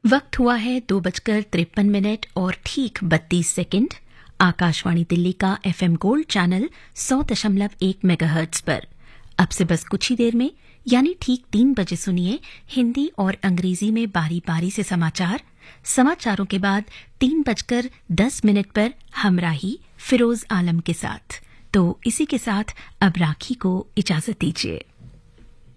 वक्त हुआ है 2:53 और ठीक 32 सेकंड। आकाशवाणी दिल्ली का एफएम गोल्ड चैनल 100.1 मेगाहर्ट्ज पर अब से बस कुछ ही देर में यानी ठीक 3 बजे सुनिए हिंदी और अंग्रेजी में बारी बारी से समाचारों के बाद 3:10 पर हमराही फिरोज आलम के साथ। तो इसी के साथ अब राखी को इजाजत दीजिए।